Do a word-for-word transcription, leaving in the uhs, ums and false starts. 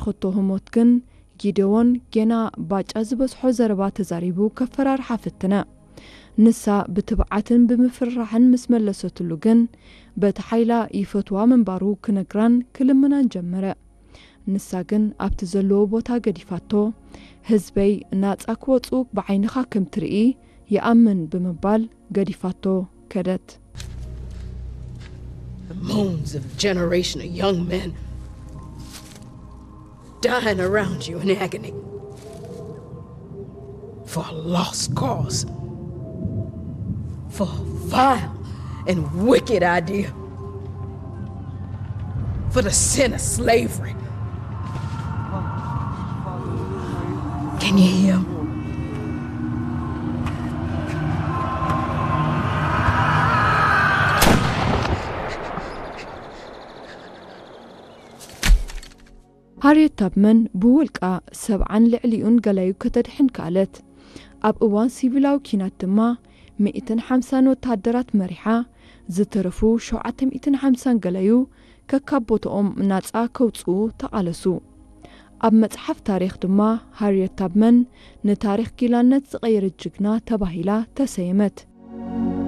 ዝኸተሆ ሞት ግን ጊደዎን ገና ባጫ ዝበስሖ ዘረባ ተዛሪቡ ከፈራር ሓፍትነ ንሳ ብትብዓትን ብምፍራሕን ምስ መለሰትሉ ግን በቲ ሓይላ ይፈትዋ መንባሩ ክነግራን ክልምናን ጀመረ ንሳ ግን ኣብቲ ዘለዎ ቦታ ገዲፋቶ ህዝበይ ናጻ ክወፁ ብዓይንኻ ከም ትርኢ ይኣምን ብምባል ገዲፋቶ ከደት The moans of a generation of young men dying around you in agony for a lost cause, for a vile and wicked idea, for the sin of slavery. Can you hear him? ሃርየት ታብመን ብውልቃ ሰብዓን ልዕሊኡን ገላዩ ከተድሕን ካለት ኣብ እዋን ሲቪላዊ ኪናት ድማ مئة وخمسين ወታደራት መሪሓ ዝተረፉ سبعمئة وخمسين ገላዩ ከካቦቶኦም ናጻ ከውፁ ተቃለሱ ኣብ መጽሐፍ ታሪኽ ድማ ሃርየት ታብመን ንታሪኽ ጊላነት ዝቀየረ ጅግና ተባሂላ ተሰየመት